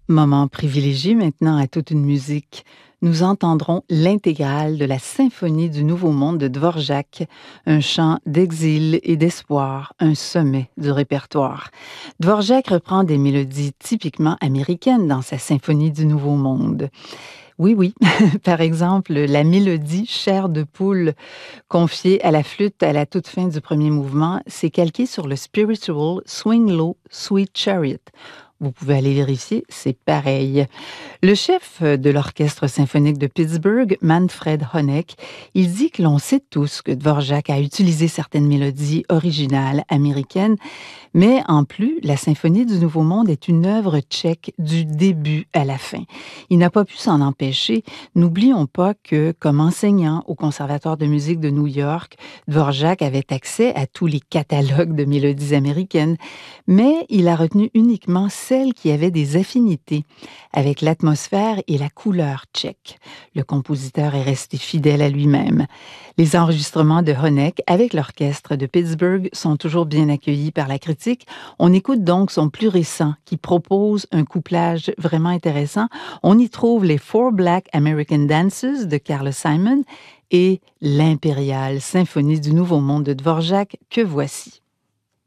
Moment privilégié maintenant à toute une musique. Nous entendrons l'intégrale de la Symphonie du Nouveau Monde de Dvorak, un chant d'exil et d'espoir, un sommet du répertoire. Dvorak reprend des mélodies typiquement américaines dans sa Symphonie du Nouveau Monde. Oui, oui, par exemple, la mélodie Chair de poule confiée à la flûte à la toute fin du premier mouvement, s'est calquée sur le spiritual Swing Low Sweet Chariot. Vous pouvez aller vérifier, c'est pareil. Le chef de l'Orchestre symphonique de Pittsburgh, Manfred Honeck, il dit que l'on sait tous que Dvorak a utilisé certaines mélodies originales américaines, mais en plus, la Symphonie du Nouveau Monde est une œuvre tchèque du début à la fin. Il n'a pas pu s'en empêcher. N'oublions pas que, comme enseignant au Conservatoire de musique de New York, Dvorak avait accès à tous les catalogues de mélodies américaines, mais il a retenu uniquement celles qui avaient des affinités avec l'atmosphère et la couleur tchèque. Le compositeur est resté fidèle à lui-même. Les enregistrements de Honeck avec l'orchestre de Pittsburgh sont toujours bien accueillis par la critique. On écoute donc son plus récent qui propose un couplage vraiment intéressant. On y trouve les Four Black American Dances de Carl Simon et l'impériale symphonie du Nouveau Monde de Dvorak que voici.